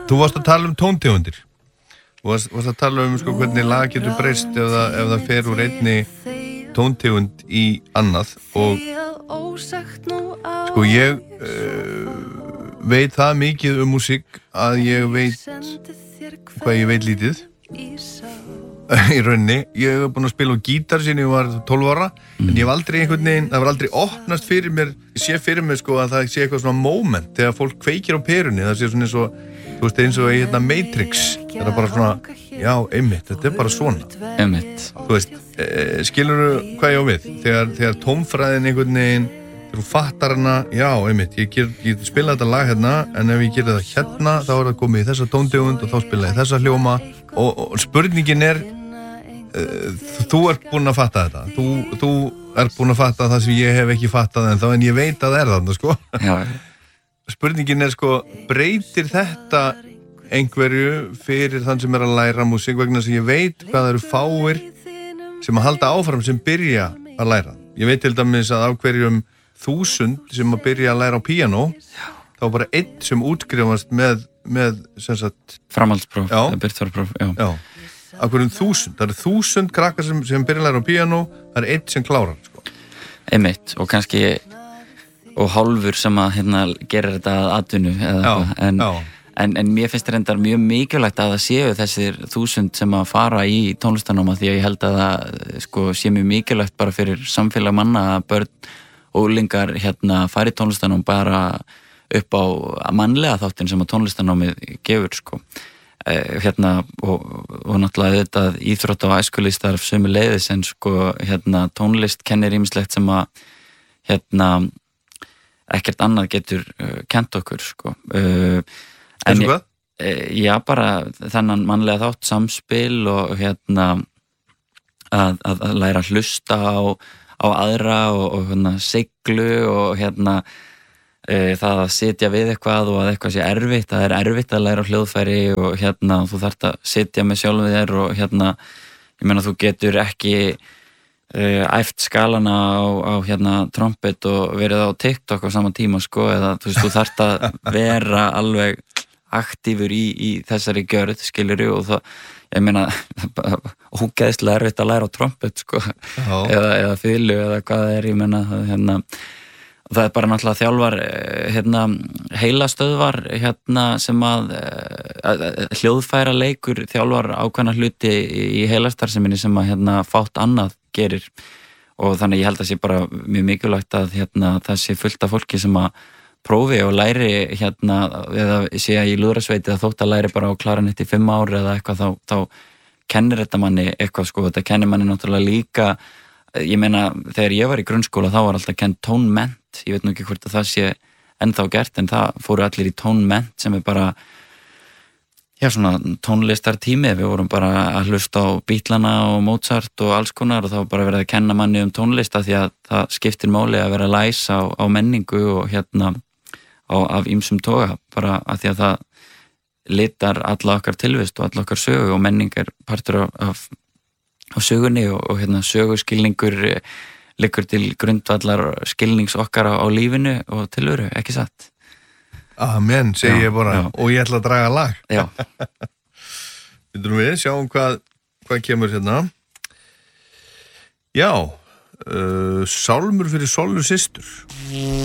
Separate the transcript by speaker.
Speaker 1: Þú varst að tala tóntegundir. Þú varst að tala sko, hvernig lag getur breyst ef það fer úr einni tóntegund í annað og sko ég veit það mikið músík að ég veit hvað ég veit lítið í rauninni. Ég hef búin að spila á gítar síðan ég var 12 ára en ég hef aldrei einhvern veginn, það var aldrei opnast fyrir mér, ég sé fyrir mér sko að það sé eitthvað svona moment þegar fólk kveikir á perunni, það sé svona eins og þú veist eins og í Matrix, það er bara svona, já, einmitt, þetta er bara svona.
Speaker 2: Einmitt.
Speaker 1: Þú veist, skilurðu hvað ég á við? Þegar tónfræðin einhvern veginn, þegar þú fattar hana, já, einmitt, ég spila þetta lag hérna, en ef ég geri það hérna, þá er það komið í þessa tóntegund og þá spila ég þessa hljóma og spurningin er, þú ert búinn að fatta þetta, þú ert búinn að fatta það sem ég hef ekki fattað ennþá, en ég veit að það er þarna, sko.
Speaker 2: Já.
Speaker 1: Spurningin er sko, breytir þetta einhverju fyrir þann sem er að læra músík vegna sem ég veit hvað það eru fáir sem að halda áfram sem byrja að læra. Ég veit til dæmis að af hverjum 1000 sem að byrja að læra á píanó, þá bara einn sem útskrifast með sem sagt
Speaker 2: framhaldspróf, byrjunarpróf,
Speaker 1: já. Af hverjum 1000, það eru 1000 krakkar sem byrja að læra á píanó, það er einn sem klárar sko.
Speaker 2: Einmitt, og kannski og hálfur sem að gerir þetta að atvinnu eða eitthvað, en mér finnst reyndar mjög mikilvægt að það séu þessir 1000 sem að fara í tónlistanáma því að ég held að það sko sé mjög mikilvægt bara fyrir samfélag manna að börn og unglingar fari í tónlistanám bara upp á mannlega þáttin sem að tónlistanámið gefur sko. Og náttúrulega þetta íþrótt og æskulistarf sömuleiðis en sko tónlist kennir ýmislegt sem að ekkert annað getur kennt okkur sko.
Speaker 1: En hvað?
Speaker 2: Já, bara þennan mannlega þátt samspil og að læra að hlusta á aðra og siglu og það að sitja við eitthvað og að eitthvað sé erfitt, það er erfitt að læra á hljóðfæri og þú þarft að sitja með sjálfum þér og ég meina þú getur ekki æft skalana á trompet og verið á TikTok á sama tíma sko, eða þú þarft að vera alveg aktífur í þessari gjörð, skilurðu, og það, ég meina ógeðslega erfitt að læra á trompet sko, eða fiðlu eða hvað það er, ég meina það er bara náttúrulega þjálfar heilastöðvar sem að hljóðfæra leikur þjálfar ákveðna hluti í heilastarfseminni sem að fátt annað gerir og þannig ég held að sé bara mjög mikilvægt að það sé fullt af fólki sem að prófi og læri eða sé að í lúðrasveiti að þótt að læri bara á klarinetti í 5 ár eða eitthvað þá kennir þetta manni eitthvað sko, þetta kennir manni náttúrulega líka, ég meina þegar ég var í grunnskóla þá var alltaf kennt tónmennt, ég veit nú ekki hvort að það sé ennþá gert en það fóru allir í tónmennt sem er bara svona tónlistartími, við vorum bara að hlusta á Beatlana og Mozart og alls konar og þá var bara verið að kenna manni um tónlista því að það skiptir máli að vera læs á menningu og af ýmsum toga, bara að því að það litar alla okkar tilvist og alla okkar sögu og menning er partur af sögunni og söguskilningur liggur til grundvallar skilnings okkar á lífinu og tilveru, ekki satt?
Speaker 1: Amen, segi ég bara, og ég ætla að draga lag.
Speaker 2: Já.
Speaker 1: Við sjáum hvað kemur hérna. Já, sálmur fyrir Sollu systur.